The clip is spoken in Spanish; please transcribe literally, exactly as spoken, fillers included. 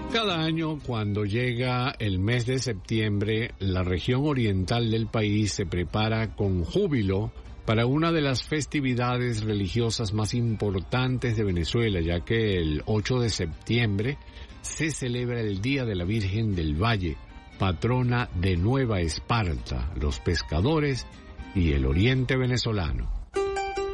Cada año, cuando llega el mes de septiembre, la región oriental del país se prepara con júbilo para una de las festividades religiosas más importantes de Venezuela, ya que el ocho de septiembre se celebra el Día de la Virgen del Valle, patrona de Nueva Esparta, los pescadores y el oriente venezolano.